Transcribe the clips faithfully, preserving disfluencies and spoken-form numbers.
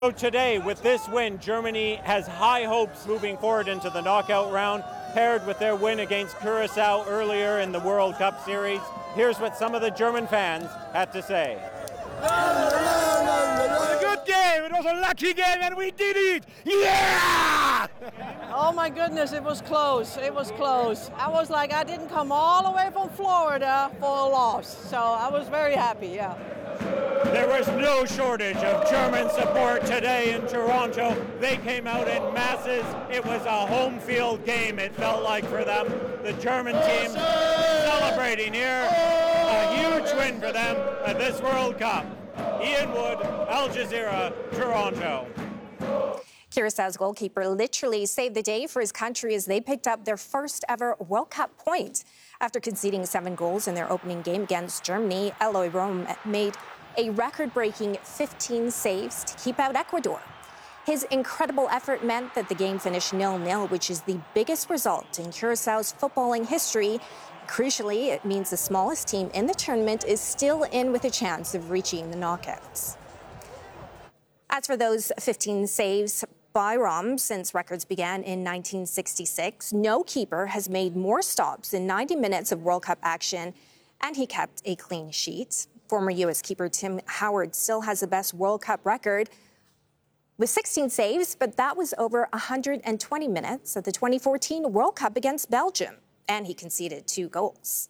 So today, with this win, Germany has high hopes moving forward into the knockout round, paired with their win against Curacao earlier in the World Cup Series. Here's what some of the German fans had to say. It was a good game, it was a lucky game, and we did it! Yeah! Oh my goodness, it was close, it was close. I was like, I didn't come all the way from Florida for a loss, so I was very happy, yeah. There was no shortage of German support today in Toronto. They came out in masses. It was a home field game, it felt like, for them. The German team celebrating here. A huge win for them at this World Cup. Ian Wood, Al Jazeera, Toronto. Curaçao's goalkeeper literally saved the day for his country as they picked up their first ever World Cup point. After conceding seven goals in their opening game against Germany, Eloy Rom made a record-breaking fifteen saves to keep out Ecuador. His incredible effort meant that the game finished nil nil, which is the biggest result in Curaçao's footballing history. Crucially, it means the smallest team in the tournament is still in with a chance of reaching the knockouts. As for those fifteen saves by Rom since records began in nineteen sixty-six, no keeper has made more stops in ninety minutes of World Cup action, and he kept a clean sheet. Former U S keeper Tim Howard still has the best World Cup record with sixteen saves, but that was over one hundred twenty minutes at the twenty fourteen World Cup against Belgium, and he conceded two goals.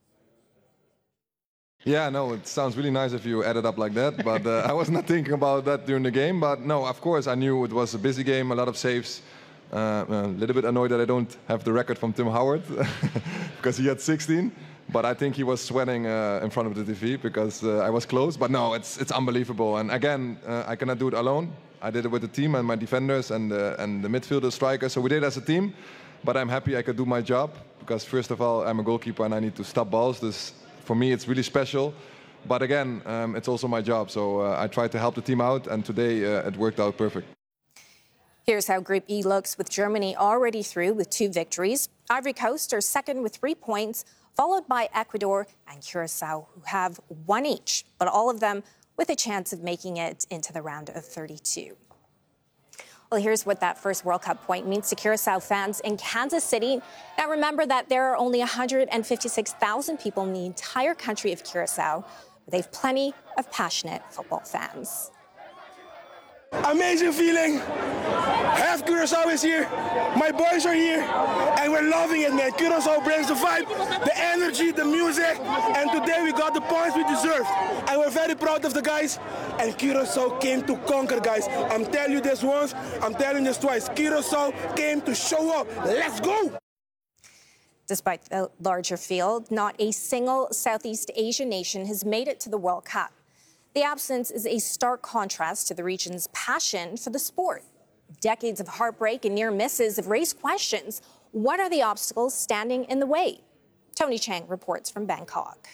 Yeah, no, it sounds really nice if you add it up like that, but uh, I was not thinking about that during the game. But no, of course, I knew it was a busy game, a lot of saves. Uh, a little bit annoyed that I don't have the record from Tim Howard because he had sixteen. But I think he was sweating uh, in front of the T V because uh, I was close. But no, it's it's unbelievable. And again, uh, I cannot do it alone. I did it with the team and my defenders and uh, and the midfielder, strikers. So we did it as a team. But I'm happy I could do my job because first of all, I'm a goalkeeper and I need to stop balls. This, for me, it's really special. But again, um, it's also my job. So uh, I tried to help the team out, and today uh, it worked out perfect. Here's how Group E looks with Germany already through with two victories. Ivory Coast are second with three points, followed by Ecuador and Curaçao, who have one each, but all of them with a chance of making it into the round of thirty-two. Well, here's what that first World Cup point means to Curaçao fans in Kansas City. Now, remember that there are only one hundred fifty-six thousand people in the entire country of Curaçao, but they have plenty of passionate football fans. Amazing feeling. Half Curaçao is here. My boys are here. And we're loving it, man. Curaçao brings the vibe, the energy, the music. And today we got the points we deserved. And we're very proud of the guys. And Curaçao came to conquer, guys. I'm telling you this once. I'm telling you this twice. Curaçao came to show up. Let's go. Despite the larger field, not a single Southeast Asian nation has made it to the World Cup. The absence is a stark contrast to the region's passion for the sport. Decades of heartbreak and near misses have raised questions. What are the obstacles standing in the way? Tony Chang reports from Bangkok.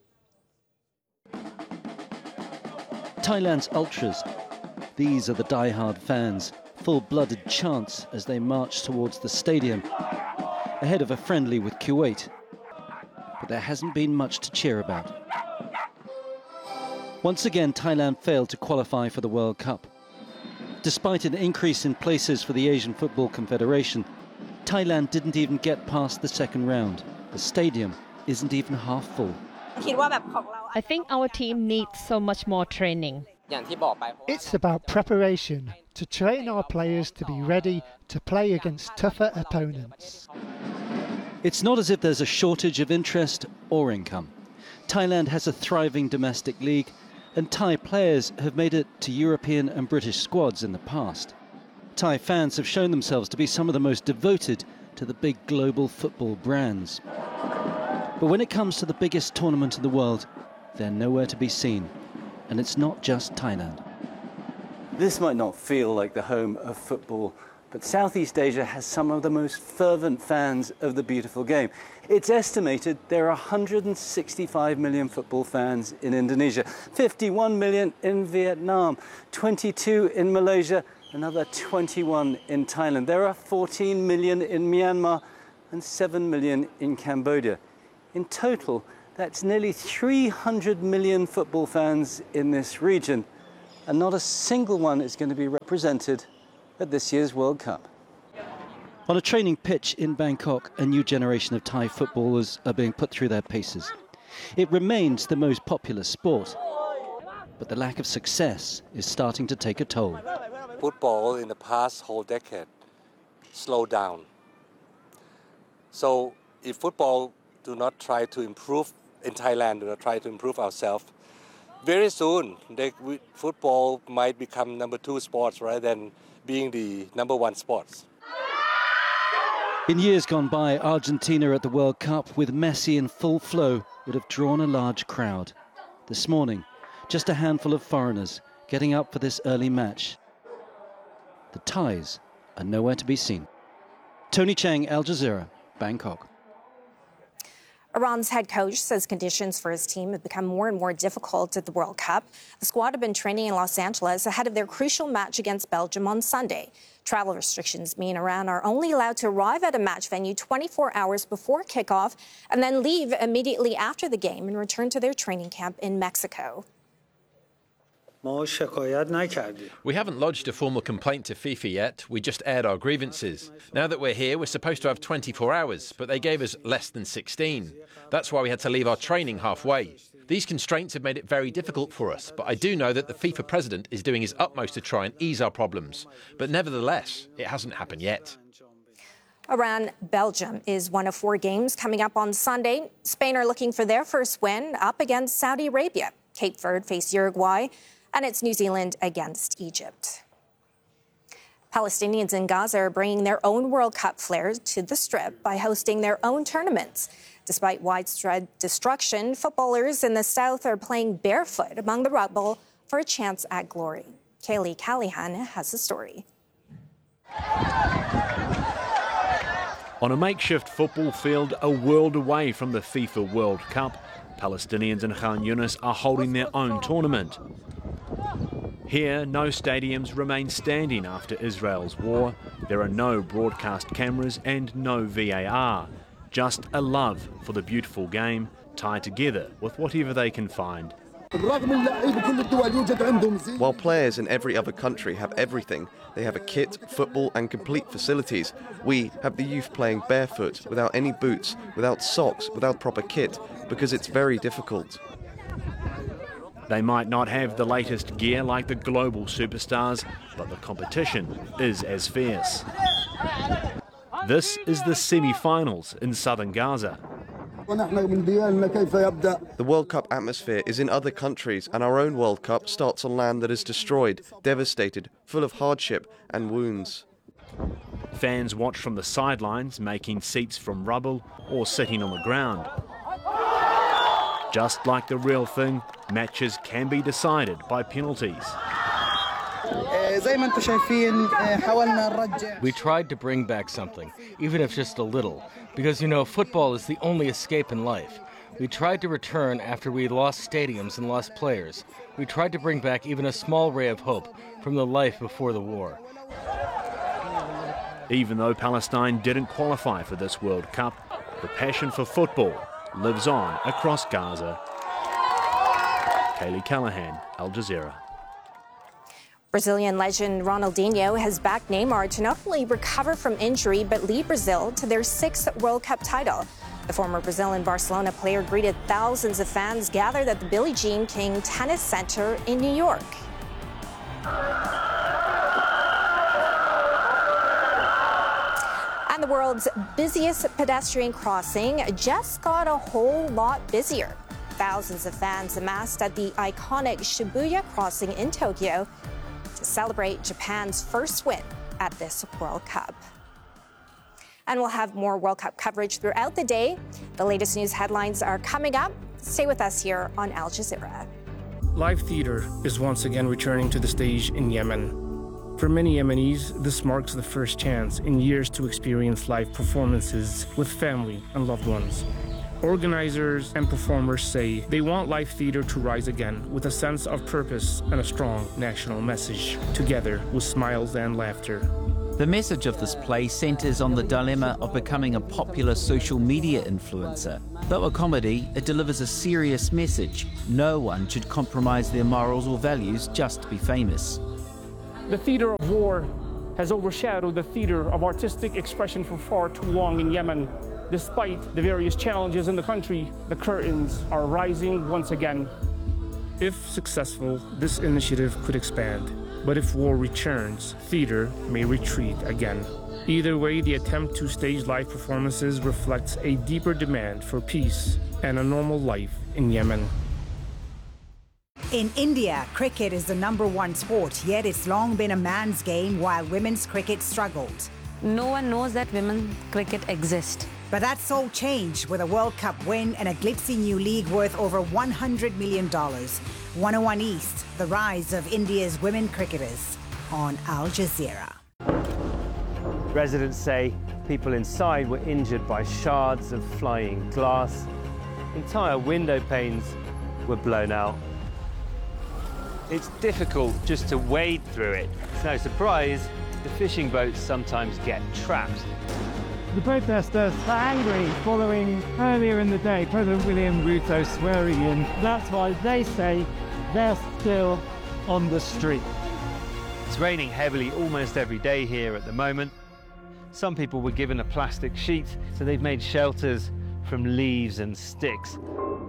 Thailand's ultras. These are the die-hard fans, full-blooded chants as they march towards the stadium, ahead of a friendly with Kuwait. But there hasn't been much to cheer about. Once again, Thailand failed to qualify for the World Cup. Despite an increase in places for the Asian Football Confederation, Thailand didn't even get past the second round. The stadium isn't even half full. I think our team needs so much more training. It's about preparation, to train our players to be ready to play against tougher opponents. It's not as if there's a shortage of interest or income. Thailand has a thriving domestic league, and Thai players have made it to European and British squads in the past. Thai fans have shown themselves to be some of the most devoted to the big global football brands. But when it comes to the biggest tournament in the world, they're nowhere to be seen. And it's not just Thailand. This might not feel like the home of football, but Southeast Asia has some of the most fervent fans of the beautiful game. It's estimated there are one hundred sixty-five million football fans in Indonesia, fifty-one million in Vietnam, twenty-two in Malaysia, another twenty-one in Thailand. There are fourteen million in Myanmar and seven million in Cambodia. In total, that's nearly three hundred million football fans in this region. and not a single one is going to be represented at this year's World Cup. On a training pitch in Bangkok, a new generation of Thai footballers are being put through their paces. It remains the most popular sport, but the lack of success is starting to take a toll. Football in the past whole decade slowed down. So if football do not try to improve in Thailand, do not try to improve ourselves, very soon they, we, football might become number two sports rather than being the number one sports. In years gone by, Argentina at the World Cup with Messi in full flow would have drawn a large crowd. This morning, just a handful of foreigners getting up for this early match. The Thais are nowhere to be seen. Tony Chang, Al Jazeera, Bangkok. Iran's head coach says conditions for his team have become more and more difficult at the World Cup. The squad have been training in Los Angeles ahead of their crucial match against Belgium on Sunday. Travel restrictions mean Iran are only allowed to arrive at a match venue twenty-four hours before kickoff and then leave immediately after the game and return to their training camp in Mexico. We haven't lodged a formal complaint to FIFA yet, we just aired our grievances. Now that we're here, we're supposed to have twenty-four hours, but they gave us less than sixteen. That's why we had to leave our training halfway. These constraints have made it very difficult for us, but I do know that the FIFA president is doing his utmost to try and ease our problems. But nevertheless, it hasn't happened yet. Iran-Belgium is one of four games coming up on Sunday. Spain are looking for their first win up against Saudi Arabia. Cape Verde face Uruguay, and it's New Zealand against Egypt. Palestinians in Gaza are bringing their own World Cup flair to the Strip by hosting their own tournaments. Despite widespread destruction, footballers in the south are playing barefoot among the rubble for a chance at glory. Kaylee Callahan has the story. On a makeshift football field a world away from the FIFA World Cup, Palestinians in Khan Yunis are holding their own tournament. Here, no stadiums remain standing after Israel's war. There are no broadcast cameras and no V A R. Just a love for the beautiful game, tied together with whatever they can find. While players in every other country have everything, they have a kit, football and complete facilities. We have the youth playing barefoot, without any boots, without socks, without proper kit, because it's very difficult. They might not have the latest gear like the global superstars, but the competition is as fierce. This is the semi-finals in southern Gaza. The World Cup atmosphere is in other countries, and our own World Cup starts on land that is destroyed, devastated, full of hardship and wounds. Fans watch from the sidelines, making seats from rubble or sitting on the ground. Just like the real thing, matches can be decided by penalties. We tried to bring back something, even if just a little, because, you know, football is the only escape in life. We tried to return after we lost stadiums and lost players. We tried to bring back even a small ray of hope from the life before the war. Even though Palestine didn't qualify for this World Cup, the passion for football lives on across Gaza. Kaylee Callahan, Al Jazeera. Brazilian legend Ronaldinho has backed Neymar to not only recover from injury, but lead Brazil to their sixth World Cup title. The former Brazilian Barcelona player greeted thousands of fans gathered at the Billie Jean King Tennis Center in New York. And the world's busiest pedestrian crossing just got a whole lot busier. Thousands of fans amassed at the iconic Shibuya crossing in Tokyo to celebrate Japan's first win at this World Cup. And we'll have more World Cup coverage throughout the day. The latest news headlines are coming up. Stay with us here on Al Jazeera. Live theater is once again returning to the stage in Yemen. For many Yemenis, this marks the first chance in years to experience live performances with family and loved ones. Organizers and performers say they want live theater to rise again with a sense of purpose and a strong national message, together with smiles and laughter. The message of this play centres on the dilemma of becoming a popular social media influencer. Though a comedy, it delivers a serious message. No one should compromise their morals or values just to be famous. The theater of war has overshadowed the theater of artistic expression for far too long in Yemen. Despite the various challenges in the country, the curtains are rising once again. If successful, this initiative could expand. But if war returns, theater may retreat again. Either way, the attempt to stage live performances reflects a deeper demand for peace and a normal life in Yemen. In India, cricket is the number one sport, yet it's long been a man's game while women's cricket struggled. No one knows that women's cricket exists. But that's all changed with a World Cup win and a glitzy new league worth over one hundred million dollars. one oh one East, the rise of India's women cricketers on Al Jazeera. Residents say people inside were injured by shards of flying glass. Entire window panes were blown out. It's difficult just to wade through it. It's no surprise the fishing boats sometimes get trapped. The protesters are angry following earlier in the day President William Ruto swearing in. That's why they say they're still on the street. It's raining heavily almost every day here at the moment. Some people were given a plastic sheet, so they've made shelters from leaves and sticks.